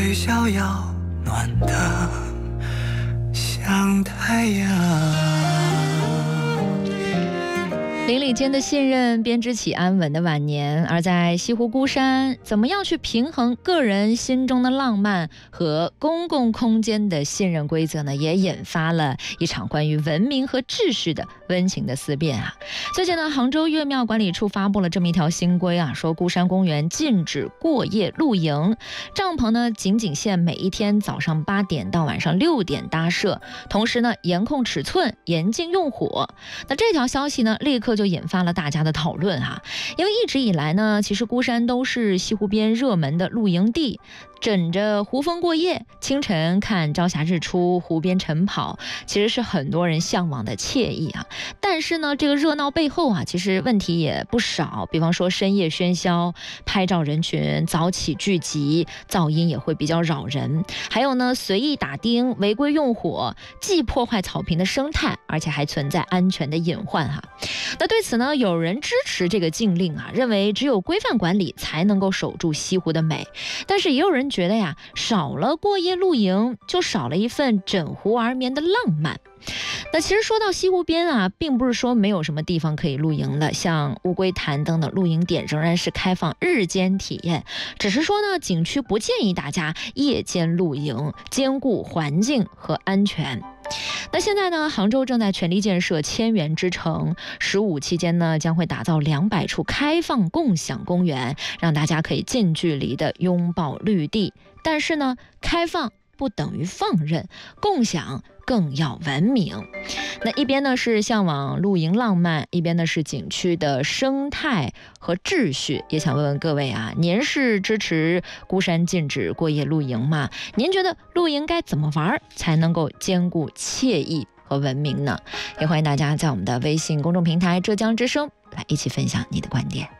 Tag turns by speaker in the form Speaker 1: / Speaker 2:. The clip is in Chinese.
Speaker 1: 雨逍遥，暖得像太阳。
Speaker 2: 邻里间的信任编织起安稳的晚年，而在西湖孤山，怎么样去平衡个人心中的浪漫和公共空间的信任规则呢？也引发了一场关于文明和秩序的温情的思辨啊。最近呢，杭州岳庙管理处发布了这么一条新规啊，说孤山公园禁止过夜露营，帐篷呢仅限每一天早上8点到晚上6点搭设，同时呢严控尺寸，严禁用火。那这条消息呢，立刻就引发了大家的讨论啊，因为一直以来呢，其实孤山都是西湖边热门的露营地，枕着湖风过夜，清晨看朝霞日出，湖边晨跑，其实是很多人向往的惬意啊。但是呢，这个热闹背后啊，其实问题也不少，比方说深夜喧嚣，拍照人群早起聚集，噪音也会比较扰人，还有呢，随意打钉、违规用火，既破坏草坪的生态，而且还存在安全的隐患哈。那对此呢，有人支持这个禁令啊，认为只有规范管理才能够守住西湖的美。但是也有人觉得呀，少了过夜露营，就少了一份枕湖而眠的浪漫。那其实说到西湖边啊，并不是说没有什么地方可以露营的，像乌龟潭等等露营点仍然是开放日间体验，只是说呢，景区不建议大家夜间露营，兼顾环境和安全。那现在呢，杭州正在全力建设千园之城，15期间呢，将会打造200处开放共享公园，让大家可以近距离的拥抱绿地。但是呢，开放不等于放任，共享更要文明。那一边呢是向往露营浪漫，一边呢是景区的生态和秩序。也想问问各位啊，您是支持孤山禁止过夜露营吗？您觉得露营该怎么玩才能够兼顾惬意和文明呢？也欢迎大家在我们的微信公众平台浙江之声来一起分享你的观点。